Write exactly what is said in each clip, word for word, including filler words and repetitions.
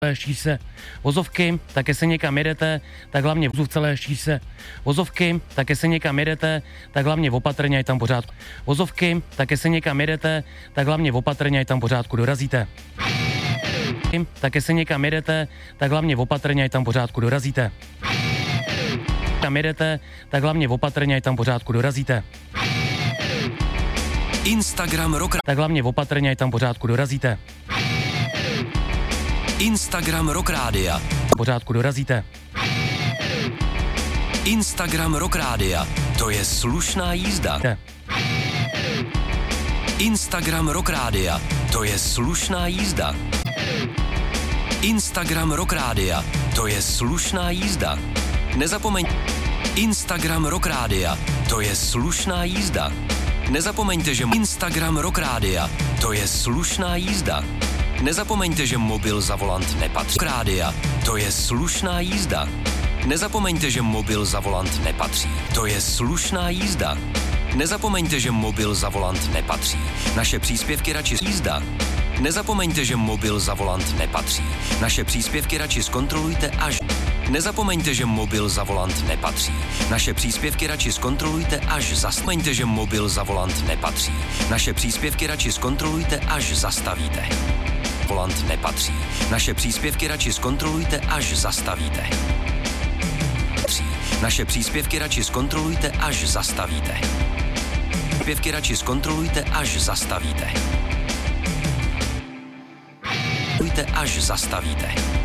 šíře vozovky, také se někam jedete, tak hlavně v celé šíře vozovky, také se někam jedete, tak hlavně opatrně, je tam pořádku. Vozovky, také se někam jedete, tak hlavně opatrně, je tam pořádku, dorazíte. Také se někam jedete, tak hlavně opatrně, je tam pořádku, dorazíte. Tam jedete, tak hlavně opatrně, je tam pořádku, dorazíte. Instagram Rock Tak hlavně opatrně, je tam pořádku, dorazíte. Instagram Rock Rádia. V pořádku, dorazíte. Instagram Rock Rádia. To je slušná jízda. Te. Instagram Rock Rádia. To je slušná jízda. Instagram Rock Rádia. To je slušná jízda. Nezapomeň. Instagram Rock Rádia. To je slušná jízda. Nezapomeňte, že Instagram Rock Rádia. To je slušná jízda. Nezapomeňte, že mobil za volant nepatří. Rádia. To je slušná jízda. Nezapomeňte, že mobil za volant nepatří. To je slušná jízda. Nezapomeňte, že mobil za volant nepatří. Naše příspěvky radši jízda. Nezapomeňte, že mobil za volant nepatří. Naše příspěvky radši zkontrolujte až. Nezapomeňte, že mobil za volant nepatří. Naše příspěvky radši zkontrolujte až zastavíte, že mobil za volant nepatří. Naše příspěvky radši zkontrolujte až zastavíte. Volant nepatří. Naše příspěvky radši zkontrolujte až zastavíte. Naše příspěvky radši zkontrolujte až zastavíte. Příspěvky radši zkontrolujte až zastavíte. Až zastavíte.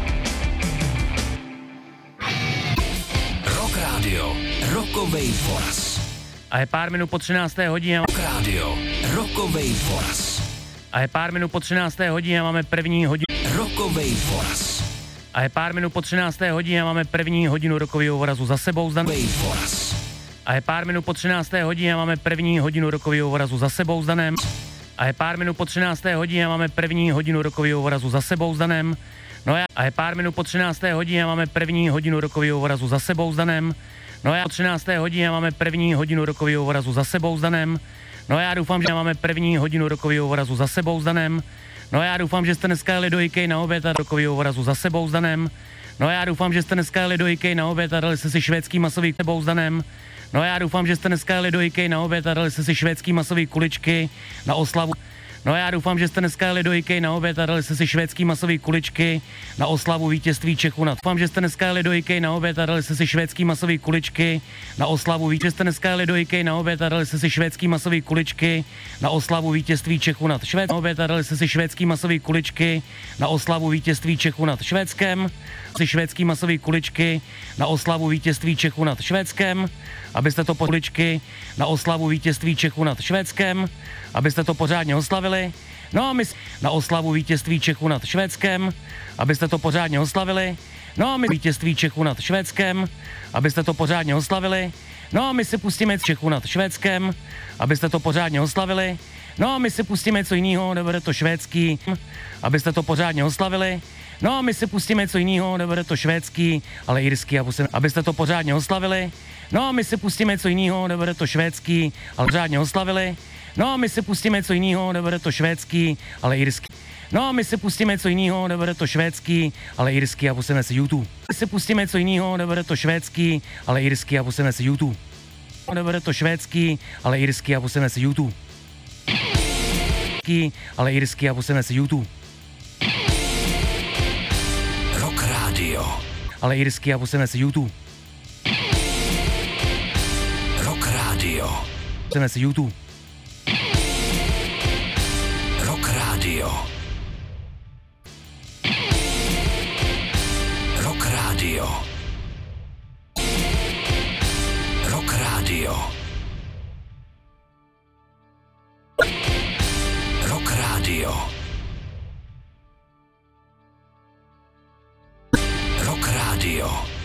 Rock Radio. Rockovej Foras. A je pár minut po třinácté hodině. Rock Radio. Rockovej Foras. A je pár minut po třinácté hodině, máme první hodinu. Rockovej Foras. A je pár minut po třinácté hodině, máme první hodinu rokového vorazu za sebou. Zdan. A je pár minut po třinácté hodině, máme první hodinu rokového vorazu za sebou s Danem. A je pár minut po třinácté hodině, máme první hodinu rokového vorazu za sebou s Danem. No a je pár minut po třinácté hodině, máme první hodinu rokového vorazu za sebou s Danem. No a po třinácté hodině máme první hodinu rokového vorazu za sebou s Danem. No a já doufám, že máme první hodinu rokového vorazu za sebou s Danem. No a já doufám, že jste dneska jeli do IKEA na oběd a rokového vorazu za sebou s Danem. No a já doufám, že jste dneska jeli do IKEA na oběd a dali jste si švédský masový sebou s Danem. No a já doufám, že jste dneska jeli do IKEA na oběd a dali jste si švédský masový kuličky na oslavu. No a já doufám, že jste dneska jeli do IKEA na oběd a dali jste si švédský masový kuličky na oslavu vítězství Čechů nad. Doufám, že jste dneska jeli do IKEA na oběd a dali jste si švédský masový kuličky na oslavu vítězství. Jste dneska jeli do IKEA na oběd a dali jste si švédský masový kuličky na oslavu vítězství Čechů nad Švédskem. Na oběd a dali jste si švédský masový kuličky na oslavu vítězství Čechů nad Švédskem. Si švédský masový kuličky na oslavu vítězství Čechů nad Švédskem. Abyste to kuličky na oslavu vítězství Čechů nad Švédskem, abyste to pořádně oslavili. No a my na oslavu vítězství Čechů nad Švédskem, abyste to pořádně oslavili. No a my vítězství Čechů nad Švédskem, abyste to pořádně oslavili. No a my si pustíme Čechů nad Švédskem, abyste to pořádně oslavili. No a my si pustíme co jiného, nebude to švédský, abyste to pořádně oslavili. No a my si pustíme co jiného, nebude to švédský, ale irský, abyste to pořádně oslavili. No a my si pustíme co jiného, nebude to švédský, ale pořádně oslavili. No a my si pustíme co jiného, nebude to švédský, ale irský. No a my si pustíme co jiného, nebude to švédský, ale irský a pustíme si YouTube. My si pustíme co jiného, nebude to švédský, ale irský a pustíme si YouTube. Nebude to švédský, ale irský a pustíme si YouTube. Ale irský a pustíme si YouTube. Rock Radio. Ale irský a pustíme si YouTube. Rock Radio. Pustíme si YouTube. Rock Radio. Rock Radio. Rock Radio. Rock Radio. Rock Radio.